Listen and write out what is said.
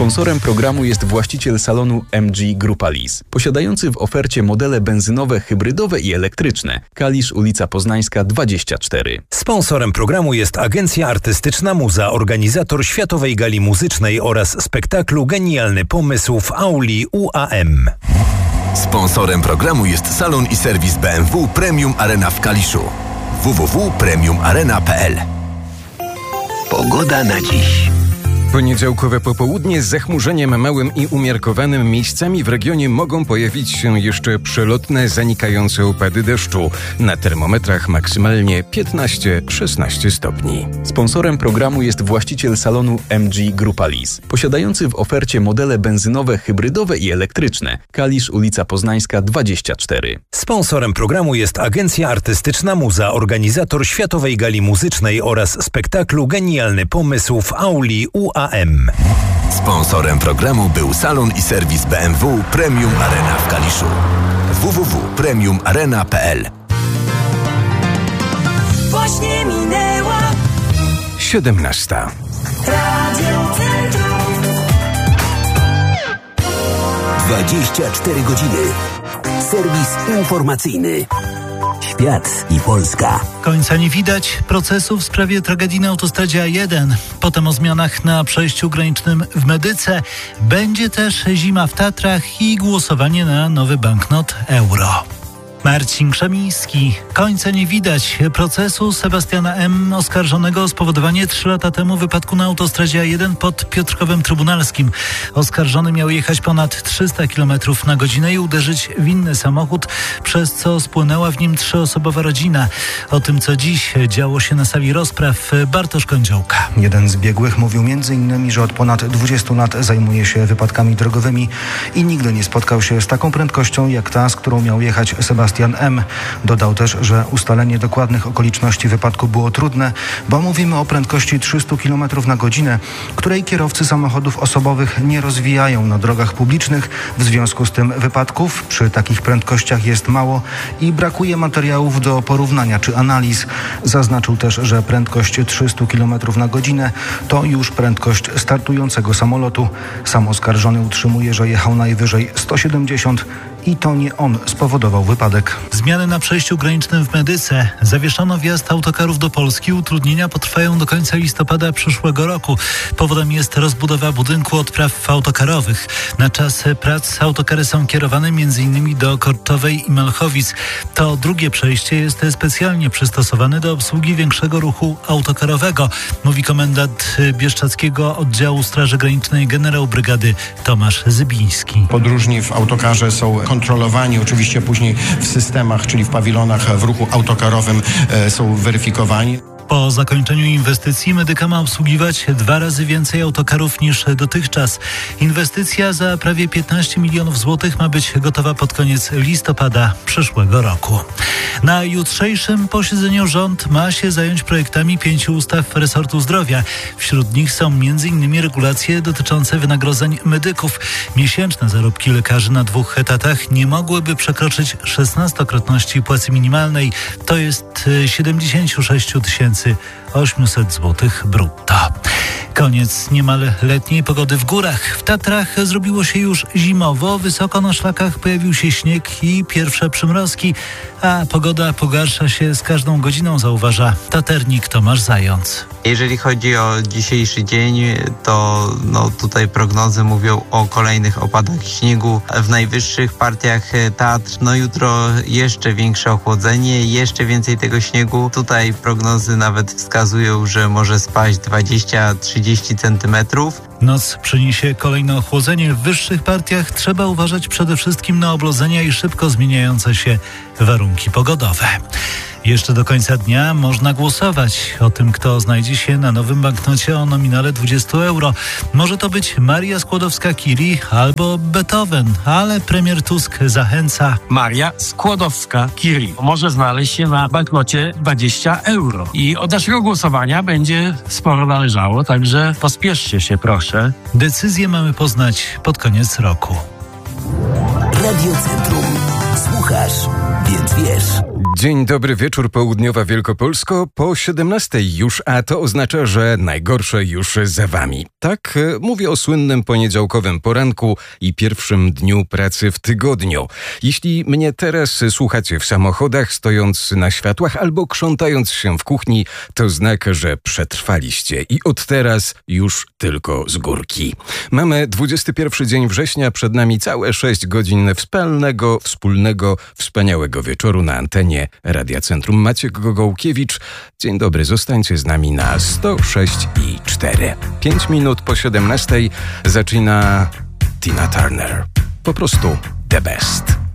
Sponsorem programu jest właściciel salonu MG Grupa Lease, posiadający w ofercie modele benzynowe, hybrydowe i elektryczne. Kalisz, ulica Poznańska 24. Sponsorem programu jest Agencja Artystyczna Muza, organizator Światowej Gali Muzycznej oraz spektaklu Genialny Pomysł w auli UAM. Sponsorem programu jest salon i serwis BMW Premium Arena w Kaliszu. www.premiumarena.pl. Pogoda na dziś. Poniedziałkowe popołudnie z zachmurzeniem małym i umiarkowanym. Miejscami w regionie mogą pojawić się jeszcze przelotne, zanikające opady deszczu. Na termometrach maksymalnie 15-16 stopni. Sponsorem programu jest właściciel salonu MG Grupa Lease, posiadający w ofercie modele benzynowe, hybrydowe i elektryczne. Kalisz, ulica Poznańska 24. Sponsorem programu jest Agencja Artystyczna Muza, organizator Światowej Gali Muzycznej oraz spektaklu Genialny Pomysł w auli UAM. Sponsorem programu był salon i serwis BMW Premium Arena w Kaliszu. www.premiumarena.pl. Właśnie minęła 17. Radio Centrum. 24 godziny. Serwis informacyjny. Świat i Polska. Końca nie widać procesu w sprawie tragedii na autostradzie A1. Potem o zmianach na przejściu granicznym w Medyce. Będzie też zima w Tatrach i głosowanie na nowy banknot euro. Marcin Krzemiński. Końca nie widać procesu Sebastiana M., oskarżonego o spowodowanie 3 lata temu wypadku na autostradzie A1 pod Piotrkowem Trybunalskim. Oskarżony miał jechać ponad 300 km na godzinę i uderzyć w inny samochód, przez co spłynęła w nim 3-osobowa rodzina. O tym, co dziś działo się na sali rozpraw, Bartosz Kądziołka. Jeden z biegłych mówił m.in., że od ponad 20 lat zajmuje się wypadkami drogowymi i nigdy nie spotkał się z taką prędkością jak ta, z którą miał jechać Sebastian M. Dodał też, że ustalenie dokładnych okoliczności wypadku było trudne, bo mówimy o prędkości 300 km na godzinę, której kierowcy samochodów osobowych nie rozwijają na drogach publicznych. W związku z tym wypadków przy takich prędkościach jest mało i brakuje materiałów do porównania czy analiz. Zaznaczył też, że prędkość 300 km na godzinę to już prędkość startującego samolotu. Sam oskarżony utrzymuje, że jechał najwyżej 170 i to nie on spowodował wypadek. Zmiany na przejściu granicznym w Medyce. Zawieszono wjazd autokarów do Polski. Utrudnienia potrwają do końca listopada przyszłego roku. Powodem jest rozbudowa budynku odpraw autokarowych. Na czas prac autokary są kierowane m.in. do Korczowej i Malchowic. To drugie przejście jest specjalnie przystosowane do obsługi większego ruchu autokarowego, mówi komendant Bieszczadzkiego Oddziału Straży Granicznej generał brygady Tomasz Zybiński. Podróżni w autokarze są kontrolowani oczywiście później w systemach, czyli w pawilonach w ruchu autokarowym są weryfikowani. Po zakończeniu inwestycji Medyka ma obsługiwać 2 razy więcej autokarów niż dotychczas. Inwestycja za prawie 15 milionów złotych ma być gotowa pod koniec listopada przyszłego roku. Na jutrzejszym posiedzeniu rząd ma się zająć projektami 5 ustaw resortu zdrowia. Wśród nich są m.in. regulacje dotyczące wynagrodzeń medyków. Miesięczne zarobki lekarzy na 2 etatach nie mogłyby przekroczyć 16-krotności płacy minimalnej. To jest 76 800 zł brutto. Koniec niemal letniej pogody w górach. W Tatrach zrobiło się już zimowo. Wysoko na szlakach pojawił się śnieg i pierwsze przymrozki, a pogoda pogarsza się z każdą godziną, zauważa taternik Tomasz Zając. Jeżeli chodzi o dzisiejszy dzień, to tutaj prognozy mówią o kolejnych opadach śniegu w najwyższych partiach Tatr. Jutro jeszcze większe ochłodzenie, jeszcze więcej tego śniegu. Tutaj prognozy nawet wskazują, że może spaść 20-30 centymetrów. Noc przyniesie kolejne ochłodzenie. W wyższych partiach trzeba uważać przede wszystkim na oblodzenia i szybko zmieniające się warunki pogodowe. Jeszcze do końca dnia można głosować. O tym, kto znajdzie się na nowym banknocie o nominale 20 euro. Może to być Maria Skłodowska-Curie albo Beethoven, ale premier Tusk zachęca. Maria Skłodowska-Curie może znaleźć się na banknocie 20 euro. I od naszego głosowania będzie sporo należało, także pospieszcie się, proszę. Decyzję mamy poznać pod koniec roku. Radio Centrum. Słuchasz więc wiesz. Dzień dobry wieczór, południowa Wielkopolsko, po 17 już, a to oznacza, że najgorsze już za wami. Tak, mówię o słynnym poniedziałkowym poranku i pierwszym dniu pracy w tygodniu. Jeśli mnie teraz słuchacie w samochodach, stojąc na światłach albo krzątając się w kuchni, to znak, że przetrwaliście i od teraz już tylko z górki. Mamy 21 dzień września, przed nami całe 6 godzin wspólnego, wspaniałego wieczoru na antenie Radia Centrum. Maciek Gogołkiewicz. Dzień dobry, zostańcie z nami na 106,4. 5 minut po 17 zaczyna Tina Turner. Po prostu the best.